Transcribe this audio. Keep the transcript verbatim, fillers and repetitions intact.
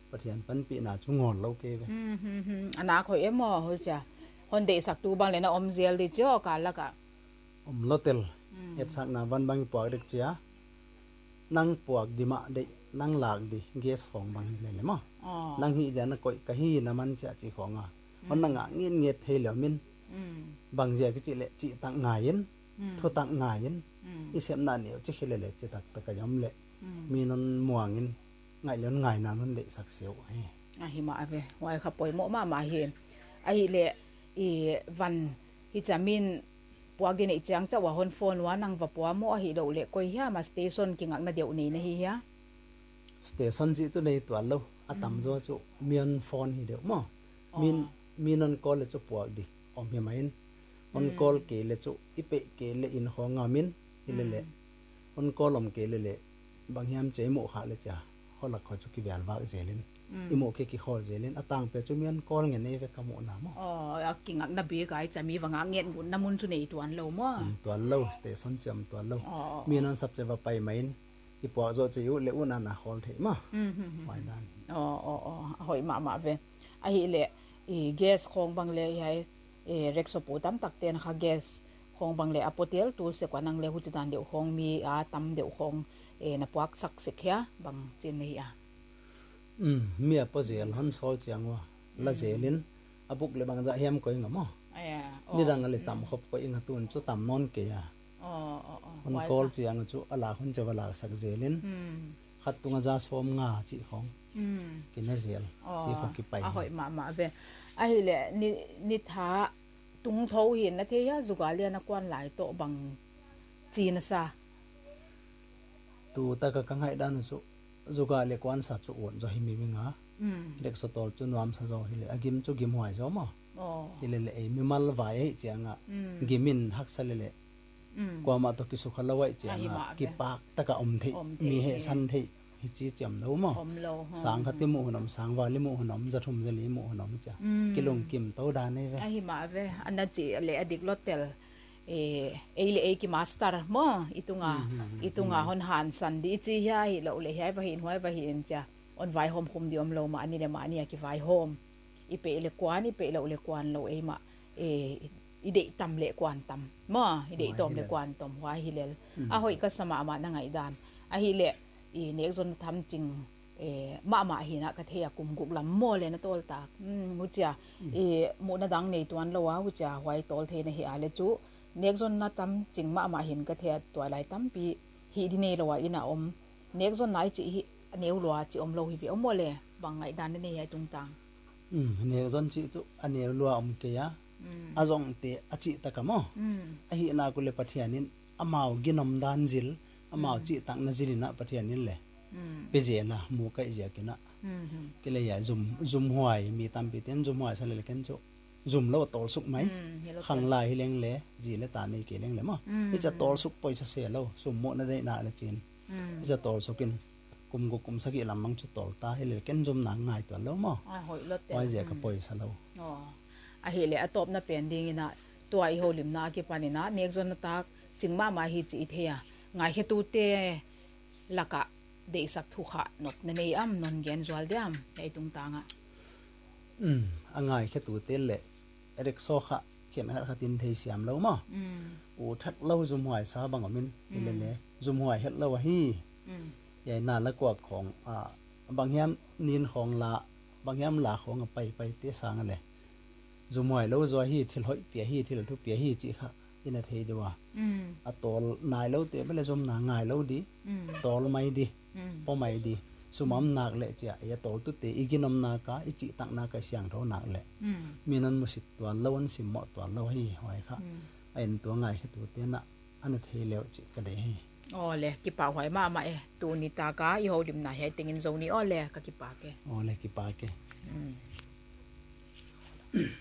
bát hiền pan pi na chung ngon lâu kê về hm hm hm anh à khơi em mò hồi cha hòn để sắc tu bang lên om zel đi chứ cả là cả om lotel het sak na van bang puak dek chia nang puak di ma de nang lag di gas khong bang le le ma nang hi da na koi ka hi na man cha chi khong a on nang a ngin nget thei lo min bang je cái chị lệ chị tặng ngài yên thô tặng ngài yên đi xem nạn nếu chứ khi lệ lệ chị tặng tất cả nhóm lệ mi non muang in ngài lớn ngài nào non lệ sặc xíu à hi mà về ngoài khắp bồi mộ mà mà hi ai lệ i văn hi chả min bùa cái này chẳng cho vào hôn phone quá năng và bùa mộ hi đậu lệ coi ha mà station kinh ngạc na điệu này này hi ha station chị tôi lấy toàn lâu à tầm do chỗ miền phone hi điệu mà min min non call cho bùa đi om hi mà in on call ke le chu ipe ke le in ho nga min ile le on call om ke le le bang hiam che mo kha le cha ho la kho chu ki val wa zelin i mo ke ki kho zelin atang pe chu mian call nge ne ve ka mo na mo oh ki ngak na bi kai cha mi wanga ngen gun namun chu nei tuan lo mo tuan lo station cham tuan lo mi non sap che va pai main i po zo che yu le una na khol the ma fai dan oh oh oh hoi ma ma ve a hi le i gas khong bang le hai e rexopu tam tak ten kha gas khong bang le apotel tu se kwa nang le hu chitan deu khong mi a tam deu khong e na puak sak se khya bang chen nei a um mi a po zel han sol chiang wa la zelin abuk le bang za hiam koi ngamo aya ni dang le tam khop ko inga tun chu tam non ke ya oh oh oh on call chiang chu ala hun che wala sak zelin khat tunga za som nga chi khong ki na zel chi kho ki pai a hoi ma ma ve a hi le ni ni tha tung tho hin na the ya zugalia na kwan lai to bang chin sa tu ta ka kang hai dan su zugalia kwan sa chu on zo hi mi nga lek so tol chu nuam sa zo hi le agim chu gim hwai zo ma oh hi le le mi mal vai hi chianga gimin hak sa le le kwa ma to ki su khala wai chianga ki pak ta ka om the mi he san the hi chi cham no ma sang khati mu nom sang wa li mu nom za thum za li mu nom cha kilong kim to da ne ve a hi ma ve anna chi le adik lotel e e le e ki master mo itunga itunga hon han san di chi ya hi lo le hai va hin hoi va hin cha on vai hom khum diom lo ma ani le ma ani ki vai hom i pe le kwan i pe lo le kwan lo e ma e i de tam le kwan tam mo i de tom le kwan tom hwa hi le a hoi ka sama ma na ngai dan a hi le i nek zon tham ching e ma ma hi na ka thea kum guk lam mo le na tol ta mu cha e mu na dang nei tuan lo wa hu cha hwai tol the na hi ale chu nek zon na tam ching ma ma hin ka thea to lai tam pi hi di nei lo wa ina om nek zon nai chi hi neu lo chi om lo hi vi om mo le bang ngai dan ne hai tung tang um nek zon chi chu ane lo om ke ya a zong te a chi ta ka mo a hi na ku le pathianin amao ginom dan zil amao chi tang na zilina pathianin le pe je na mu kai je kina ke le ya zum zum huai mi tam pi ten zum huai sa le ken chu zum lo tol suk mai khang lai hi leng le ji le ta nei ke leng le mo i cha tol suk poi sa se lo sum mo na dei na le chin i cha tol sukin kum gu kum saki lamang chu tol ta hi le ken zum na ngai to lo mo a hoi lot te wai je ka poi sa lo oh a hi le atop na pending ina to ai ho lim na ki panina nek zon na tak chingma ma hi chi thea ngai he tu te laka de sak thu kha nok na nei am non gen zwal diam ei tung tanga um angai khe tu te le erek so kha khen ha khatin thei siam lo mo u thak lo zum huai sa bang amin le le zum huai het lo hi ye na la kwa khong a bang hiam nin khong la bang hiam la khong pai pai te sang le zum huai lo zo hi thil hoi pia hi thil thu pia hi chi kha ina thei dewa a tol nai lo te bele zum na ngai lo di tol mai di po mai di sumam nak le cha ya tol tu te iginom na ka ichi tak na ka siang tho nak le minan musik tuan lawon sim mo tuan lo hi hoi kha ain tu ngai he tu te na an thei le chi ka de hi o le ki pa hoi ma ma e tu ni ta ka i ho dim na he tingin zo ni o le ka ki pa ke o le ki pa ke